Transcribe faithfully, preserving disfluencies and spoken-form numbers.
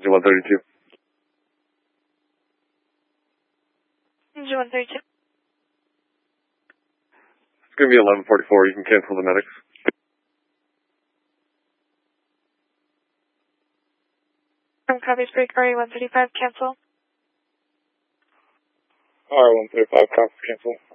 Engine one thirty-two. Engine one thirty-two. It's going to be eleven forty-four. You can cancel the medics. From copies break R A one thirty-five, cancel. R A one thirty-five, copies, cancel.